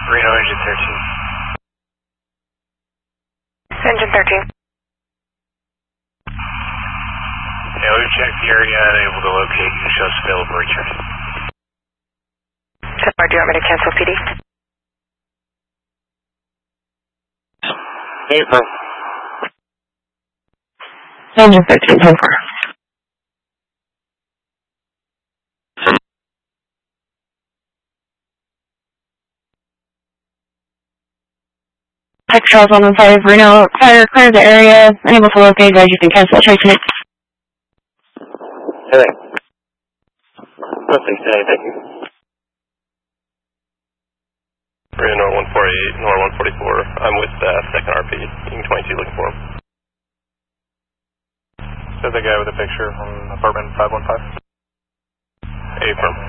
Reno engine 13. Engine 13. Yeah, we've checked the area and able to locate and show us available return. Separ, do you want me to cancel PD? April. Engine 13, 10-4. Text Charles 115, Reno, fire, clear the area, unable to locate, guys, you can cancel tracing it. Hey. Nothing, thank you. Reno 148, Nor 144, I'm with 2nd RP, Eating 22 looking for him. So the guy with the picture from apartment 515? Affirm.